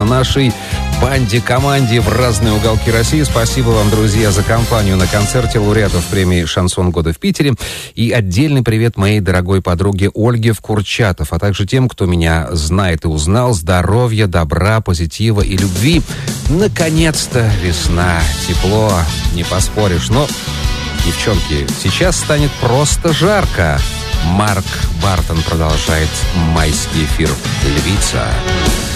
нашей банде-команде в разные уголки России. Спасибо вам, друзья, за компанию на концерте лауреатов премии «Шансон года» в Питере. И отдельный привет моей дорогой подруге Ольге в Курчатов, а также тем, кто меня знает и узнал. Здоровья, добра, позитива и любви. Наконец-то весна, тепло, не поспоришь. Но, девчонки, сейчас станет просто жарко. Марк Бартон продолжает майский эфир «Львица».